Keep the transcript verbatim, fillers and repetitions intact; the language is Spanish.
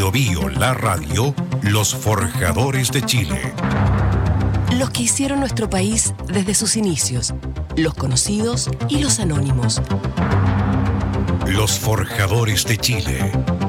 Bio Bio, la radio, los forjadores de Chile. Los que hicieron nuestro país desde sus inicios, los conocidos y los anónimos. Los forjadores de Chile.